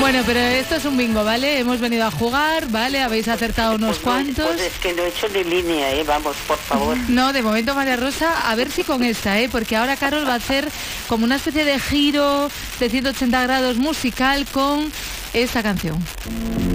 Bueno, pero esto es un bingo, ¿vale? Hemos venido a jugar, ¿vale? Habéis acertado unos cuantos. Pues es que no he hecho ni línea, vamos, por favor. No, de momento María Rosa, a ver si con esta, porque ahora Carol va a hacer como una especie de giro de 180 grados musical con esta canción.